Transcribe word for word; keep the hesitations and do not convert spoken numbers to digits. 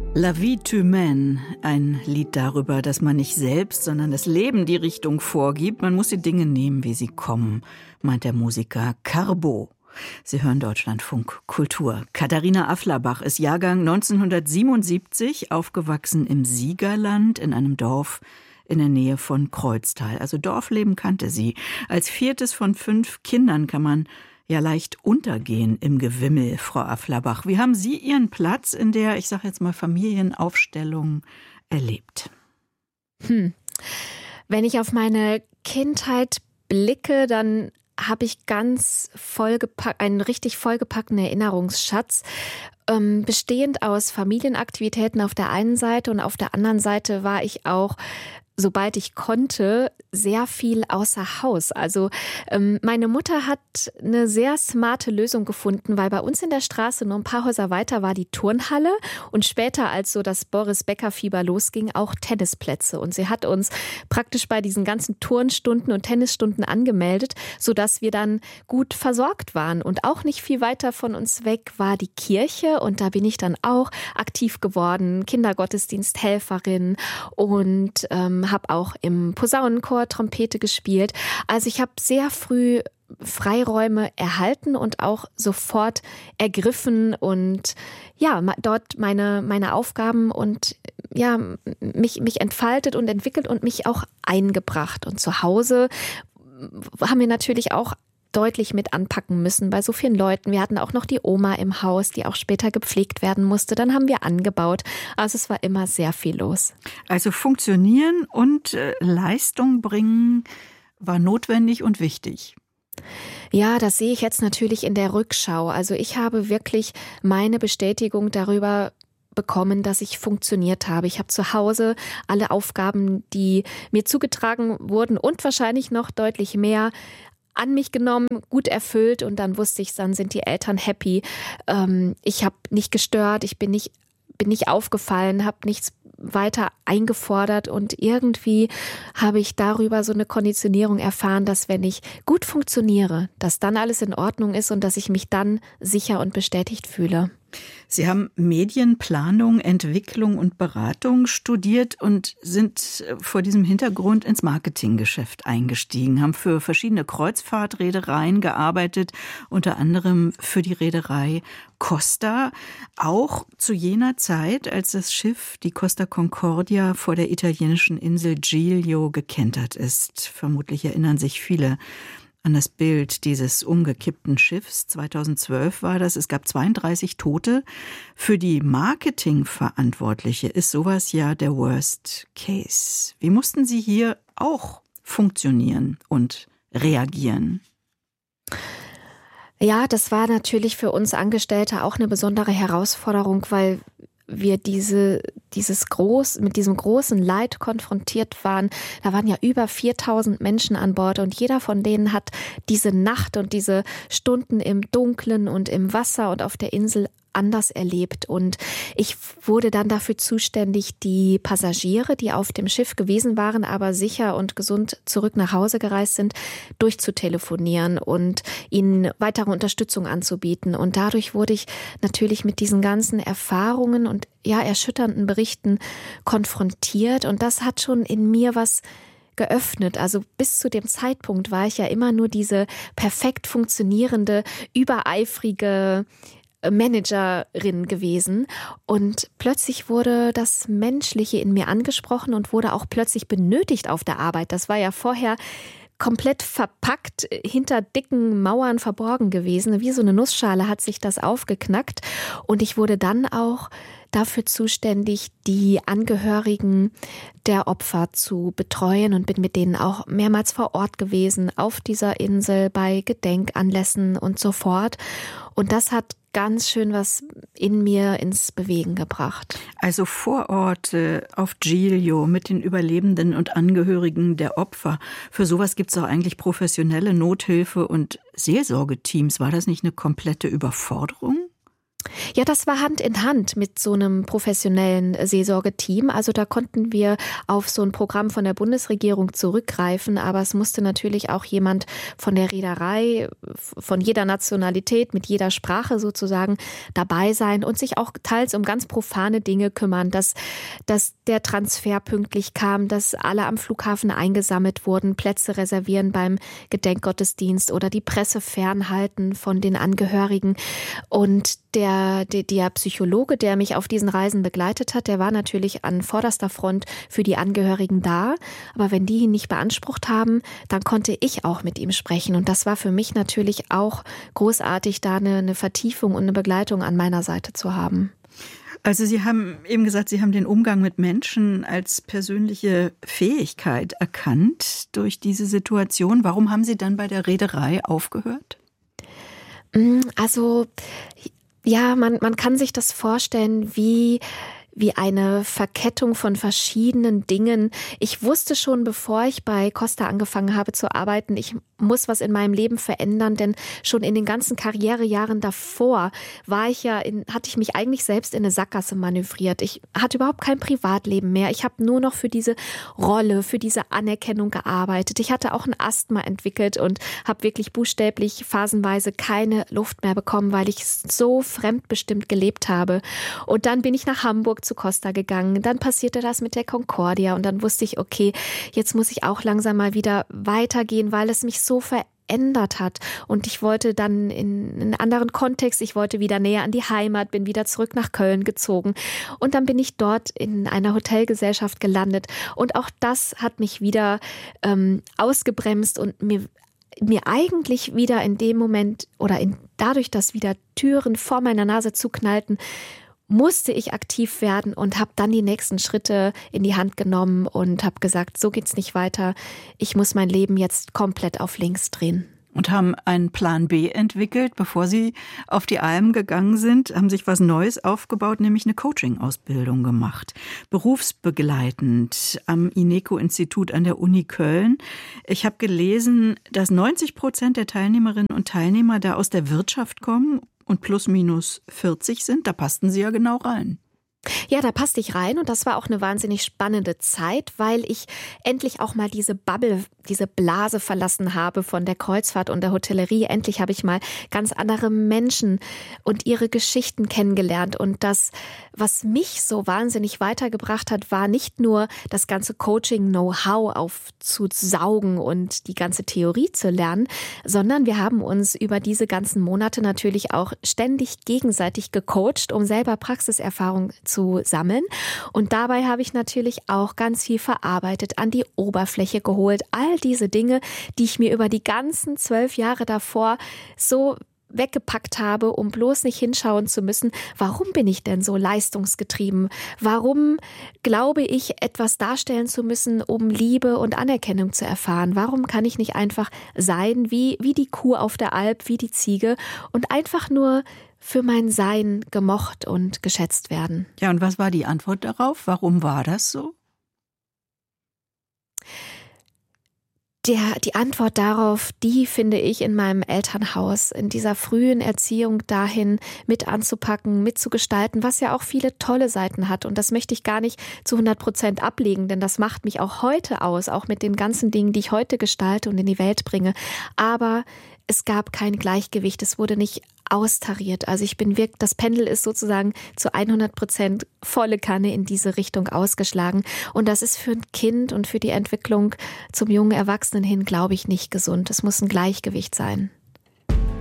La vie humaine, ein Lied darüber, dass man nicht selbst, sondern das Leben die Richtung vorgibt. Man muss die Dinge nehmen, wie sie kommen, meint der Musiker Carbo. Sie hören Deutschlandfunk Kultur. Katharina Afflerbach ist Jahrgang neunzehnhundertsiebenundsiebzig, aufgewachsen im Siegerland in einem Dorf in der Nähe von Kreuztal. Also Dorfleben kannte sie. Als viertes von fünf Kindern kann man ja leicht untergehen im Gewimmel, Frau Afflerbach. Wie haben Sie Ihren Platz in der, ich sage jetzt mal, Familienaufstellung erlebt? Hm. Wenn ich auf meine Kindheit blicke, dann habe ich ganz vollgepackt, einen richtig vollgepackten Erinnerungsschatz, ähm, bestehend aus Familienaktivitäten auf der einen Seite und auf der anderen Seite war ich auch, sobald ich konnte, sehr viel außer Haus. Also ähm, meine Mutter hat eine sehr smarte Lösung gefunden, weil bei uns in der Straße nur ein paar Häuser weiter war die Turnhalle und später, als so das Boris-Becker-Fieber losging, auch Tennisplätze. Und sie hat uns praktisch bei diesen ganzen Turnstunden und Tennisstunden angemeldet, sodass wir dann gut versorgt waren. Und auch nicht viel weiter von uns weg war die Kirche und da bin ich dann auch aktiv geworden, Kindergottesdiensthelferin und ähm, habe auch im Posaunenchor Trompete gespielt. Also ich habe sehr früh Freiräume erhalten und auch sofort ergriffen und ja, dort meine, meine Aufgaben und ja, mich, mich entfaltet und entwickelt und mich auch eingebracht. Und zu Hause haben wir natürlich auch deutlich mit anpacken müssen bei so vielen Leuten. Wir hatten auch noch die Oma im Haus, die auch später gepflegt werden musste. Dann haben wir angebaut. Also es war immer sehr viel los. Also funktionieren und äh, Leistung bringen war notwendig und wichtig. Ja, das sehe ich jetzt natürlich in der Rückschau. Also ich habe wirklich meine Bestätigung darüber bekommen, dass ich funktioniert habe. Ich habe zu Hause alle Aufgaben, die mir zugetragen wurden und wahrscheinlich noch deutlich mehr an mich genommen, gut erfüllt und dann wusste ich, dann sind die Eltern happy. Ähm, ich habe nicht gestört, ich bin nicht, bin nicht aufgefallen, habe nichts weiter eingefordert und irgendwie habe ich darüber so eine Konditionierung erfahren, dass wenn ich gut funktioniere, dass dann alles in Ordnung ist und dass ich mich dann sicher und bestätigt fühle. Sie haben Medienplanung, Entwicklung und Beratung studiert und sind vor diesem Hintergrund ins Marketinggeschäft eingestiegen, haben für verschiedene Kreuzfahrtreedereien gearbeitet, unter anderem für die Reederei Costa, auch zu jener Zeit, als das Schiff, die Costa Concordia, vor der italienischen Insel Giglio gekentert ist. Vermutlich erinnern sich viele an das Bild dieses umgekippten Schiffs. zweitausendzwölf war das. Es gab zweiunddreißig Tote. Für die Marketingverantwortliche ist sowas ja der Worst Case. Wie mussten Sie hier auch funktionieren und reagieren? Ja, das war natürlich für uns Angestellte auch eine besondere Herausforderung, weil wir diese, dieses groß, mit diesem großen Leid konfrontiert waren. Da waren ja über viertausend Menschen an Bord und jeder von denen hat diese Nacht und diese Stunden im Dunkeln und im Wasser und auf der Insel anders erlebt. Und ich wurde dann dafür zuständig, die Passagiere, die auf dem Schiff gewesen waren, aber sicher und gesund zurück nach Hause gereist sind, durchzutelefonieren und ihnen weitere Unterstützung anzubieten. Und dadurch wurde ich natürlich mit diesen ganzen Erfahrungen und ja, erschütternden Berichten konfrontiert. Und das hat schon in mir was geöffnet. Also bis zu dem Zeitpunkt war ich ja immer nur diese perfekt funktionierende, übereifrige Managerin gewesen und plötzlich wurde das Menschliche in mir angesprochen und wurde auch plötzlich benötigt auf der Arbeit. Das war ja vorher komplett verpackt, hinter dicken Mauern verborgen gewesen. Wie so eine Nussschale hat sich das aufgeknackt und ich wurde dann auch dafür zuständig, die Angehörigen der Opfer zu betreuen und bin mit denen auch mehrmals vor Ort gewesen, auf dieser Insel, bei Gedenkanlässen und so fort. Und das hat ganz schön was in mir ins Bewegen gebracht. Also vor Ort äh, auf Giglio mit den Überlebenden und Angehörigen der Opfer. Für sowas gibt es auch eigentlich professionelle Nothilfe- und Seelsorgeteams. War das nicht eine komplette Überforderung? Ja, das war Hand in Hand mit so einem professionellen Seelsorgeteam. Also da konnten wir auf so ein Programm von der Bundesregierung zurückgreifen, aber es musste natürlich auch jemand von der Reederei, von jeder Nationalität, mit jeder Sprache sozusagen dabei sein und sich auch teils um ganz profane Dinge kümmern, dass, dass der Transfer pünktlich kam, dass alle am Flughafen eingesammelt wurden, Plätze reservieren beim Gedenkgottesdienst oder die Presse fernhalten von den Angehörigen. Und der, der, der Psychologe, der mich auf diesen Reisen begleitet hat, der war natürlich an vorderster Front für die Angehörigen da. Aber wenn die ihn nicht beansprucht haben, dann konnte ich auch mit ihm sprechen. Und das war für mich natürlich auch großartig, da eine, eine Vertiefung und eine Begleitung an meiner Seite zu haben. Also Sie haben eben gesagt, Sie haben den Umgang mit Menschen als persönliche Fähigkeit erkannt durch diese Situation. Warum haben Sie dann bei der Reederei aufgehört? Also ja, man, man kann sich das vorstellen wie, wie eine Verkettung von verschiedenen Dingen. Ich wusste schon, bevor ich bei Costa angefangen habe zu arbeiten, ich muss was in meinem Leben verändern, denn schon in den ganzen Karrierejahren davor war ich ja in, hatte ich mich eigentlich selbst in eine Sackgasse manövriert. Ich hatte überhaupt kein Privatleben mehr. Ich habe nur noch für diese Rolle, für diese Anerkennung gearbeitet. Ich hatte auch ein Asthma entwickelt und habe wirklich buchstäblich phasenweise keine Luft mehr bekommen, weil ich so fremdbestimmt gelebt habe. Und dann bin ich nach Hamburg zu Costa gegangen. Dann passierte das mit der Concordia und dann wusste ich, okay, jetzt muss ich auch langsam mal wieder weitergehen, weil es mich so verändert hat. Und ich wollte dann in einen anderen Kontext, ich wollte wieder näher an die Heimat, bin wieder zurück nach Köln gezogen. Und dann bin ich dort in einer Hotelgesellschaft gelandet. Und auch das hat mich wieder ähm, ausgebremst und mir mir eigentlich wieder in dem Moment oder in, dadurch, dass wieder Türen vor meiner Nase zuknallten, musste ich aktiv werden und habe dann die nächsten Schritte in die Hand genommen und habe gesagt, so geht's nicht weiter. Ich muss mein Leben jetzt komplett auf links drehen. Und haben einen Plan B entwickelt, bevor Sie auf die Alm gegangen sind, haben sich was Neues aufgebaut, nämlich eine Coaching-Ausbildung gemacht. Berufsbegleitend am INECO-Institut an der Uni Köln. Ich habe gelesen, dass neunzig Prozent der Teilnehmerinnen und Teilnehmer da aus der Wirtschaft kommen und plus minus vierzig sind. Da passten Sie ja genau rein. Ja, da passte ich rein und das war auch eine wahnsinnig spannende Zeit, weil ich endlich auch mal diese Bubble, diese Blase verlassen habe von der Kreuzfahrt und der Hotellerie. Endlich habe ich mal ganz andere Menschen und ihre Geschichten kennengelernt. Und das, was mich so wahnsinnig weitergebracht hat, war nicht nur das ganze Coaching-Know-how aufzusaugen und die ganze Theorie zu lernen, sondern wir haben uns über diese ganzen Monate natürlich auch ständig gegenseitig gecoacht, um selber Praxiserfahrung zu sammeln. Und dabei habe ich natürlich auch ganz viel verarbeitet, an die Oberfläche geholt. All diese Dinge, die ich mir über die ganzen zwölf Jahre davor so weggepackt habe, um bloß nicht hinschauen zu müssen, warum bin ich denn so leistungsgetrieben? Warum glaube ich, etwas darstellen zu müssen, um Liebe und Anerkennung zu erfahren? Warum kann ich nicht einfach sein wie, wie die Kuh auf der Alp, wie die Ziege und einfach nur für mein Sein gemocht und geschätzt werden? Ja, und was war die Antwort darauf? Warum war das so? Der, die Antwort darauf, die finde ich in meinem Elternhaus, in dieser frühen Erziehung dahin mit anzupacken, mitzugestalten, was ja auch viele tolle Seiten hat. Und das möchte ich gar nicht zu hundert Prozent ablegen, denn das macht mich auch heute aus, auch mit den ganzen Dingen, die ich heute gestalte und in die Welt bringe. Aber es gab kein Gleichgewicht, es wurde nicht austariert. Also ich bin wirklich, das Pendel ist sozusagen zu hundert Prozent volle Kanne in diese Richtung ausgeschlagen. Und das ist für ein Kind und für die Entwicklung zum jungen Erwachsenen hin, glaube ich, nicht gesund. Es muss ein Gleichgewicht sein.